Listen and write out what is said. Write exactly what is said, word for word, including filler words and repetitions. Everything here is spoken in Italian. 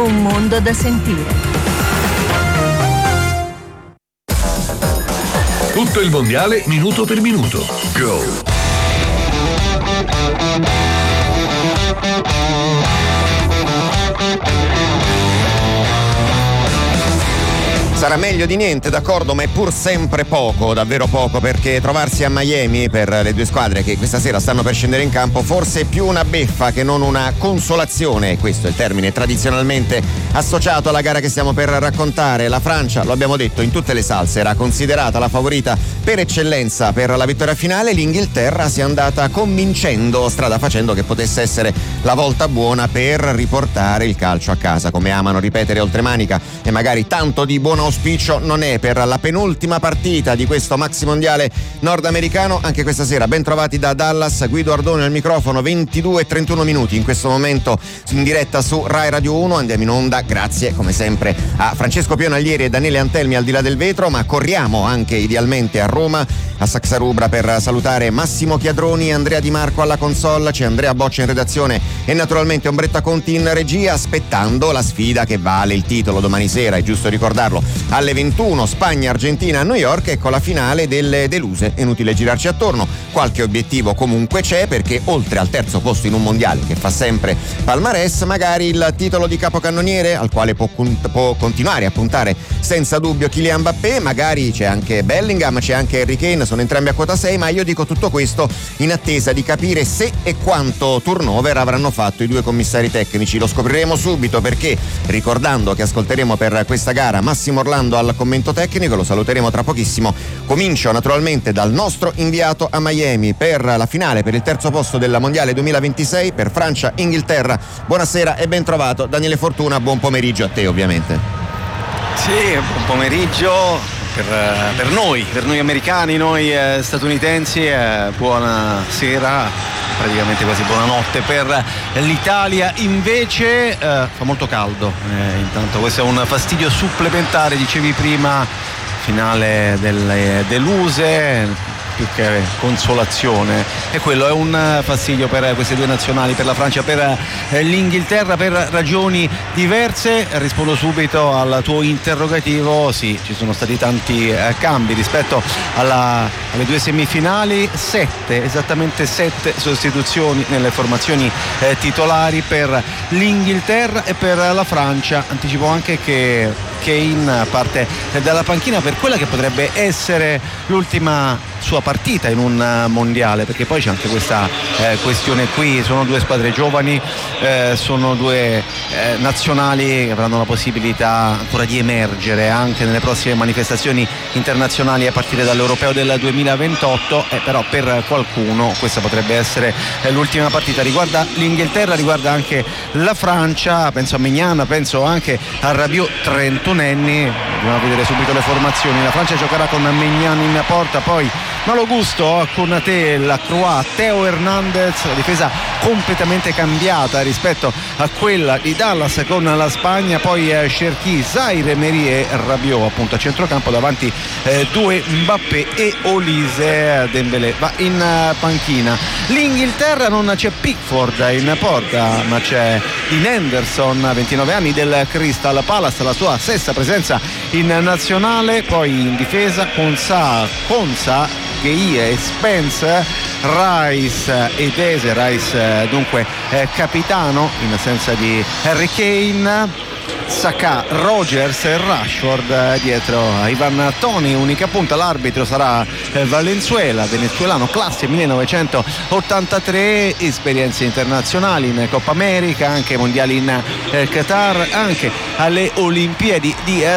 Un mondo da sentire. Tutto il mondiale minuto per minuto. Go! Sarà meglio di niente, d'accordo, ma è pur sempre poco, davvero poco, perché trovarsi a Miami per le due squadre che questa sera stanno per scendere in campo forse è più una beffa che non una consolazione. Questo è il termine tradizionalmente associato alla gara che stiamo per raccontare. La Francia, lo abbiamo detto in tutte le salse, era considerata la favorita per eccellenza per la vittoria finale. L'Inghilterra si è andata convincendo, strada facendo, che potesse essere la volta buona per riportare il calcio a casa, come amano ripetere oltremanica, e magari tanto di buon auspicio non è per la penultima partita di questo maxi mondiale nordamericano. Anche questa sera ben trovati da Dallas, Guido Ardone al microfono. Ventidue e trentuno minuti in questo momento in diretta su Rai Radio uno. Andiamo in onda grazie come sempre a Francesco Pionaglieri e Daniele Antelmi al di là del vetro, ma corriamo anche idealmente a Roma, a Saxa Rubra, per salutare Massimo Chiadroni, Andrea Di Marco alla console, c'è Andrea Boccia in redazione e naturalmente Ombretta Conti in regia, aspettando la sfida che vale il titolo domani sera, è giusto ricordarlo, alle ventuno, Spagna-Argentina a New York. Ecco la finale delle deluse, è inutile girarci attorno, qualche obiettivo comunque c'è, perché oltre al terzo posto in un mondiale che fa sempre palmarès, magari il titolo di capocannoniere al quale può, può continuare a puntare senza dubbio Kylian Mbappé, magari c'è anche Bellingham, c'è anche Harry Kane, sono entrambi a quota sei, ma io dico tutto questo in attesa di capire se e quanto turnover avranno fatto i due commissari tecnici. Lo scopriremo subito, perché ricordando che ascolteremo per questa gara Massimo Orlando al commento tecnico, lo saluteremo tra pochissimo. Comincio naturalmente dal nostro inviato a Miami per la finale, per il terzo posto del mondiale duemilaventisei, per Francia-Inghilterra. Buonasera e ben trovato Daniele Fortuna, buon pomeriggio a te ovviamente. Sì, buon pomeriggio per, per noi, per noi americani, noi eh, statunitensi, eh, buona sera, praticamente quasi buonanotte per l'Italia. Invece eh, fa molto caldo, eh, intanto questo è un fastidio supplementare, dicevi prima, finale delle deluse, più che consolazione, e quello è un fastidio per queste due nazionali, per la Francia, per l'Inghilterra, per ragioni diverse. Rispondo subito al tuo interrogativo: sì, ci sono stati tanti eh, cambi rispetto alla, alle due semifinali, sette, esattamente sette sostituzioni nelle formazioni eh, titolari per l'Inghilterra e per la Francia. Anticipo anche che Kane parte dalla panchina per quella che potrebbe essere l'ultima sua partita in un mondiale, perché poi c'è anche questa eh, questione qui, sono due squadre giovani, eh, sono due eh, nazionali che avranno la possibilità ancora di emergere anche nelle prossime manifestazioni internazionali a partire dall'Europeo del duemilaventotto, eh, però per qualcuno questa potrebbe essere eh, l'ultima partita. Riguarda l'Inghilterra, riguarda anche la Francia, penso a Maignan, penso anche a Rabiot, trentunenni. Andiamo a vedere subito le formazioni. La Francia giocherà con Maignan in porta, poi Malo Gusto, Konaté, Lacroix, Theo Hernandez, la difesa completamente cambiata rispetto a quella di Dallas con la Spagna, poi eh, Cherki, Zaire, Emery e Rabiot appunto a centrocampo, davanti eh, due Mbappé e Olise. Dembélé va in uh, panchina. L'Inghilterra non c'è Pickford in porta, ma c'è Dean Henderson, ventinove anni, del Crystal Palace, la sua sesta presenza in nazionale. Poi in difesa Konsa, Konsa, Gueye e Spence, Rice ed Eze, Rice dunque eh, capitano in assenza di Harry Kane, Saka, Rogers e Rashford dietro a Ivan Toney. Unica punta, l'arbitro sarà eh, Valenzuela, venezuelano, classe millenovecentottantatré, esperienze internazionali in Coppa America, anche mondiali in eh, Qatar, anche alle Olimpiadi di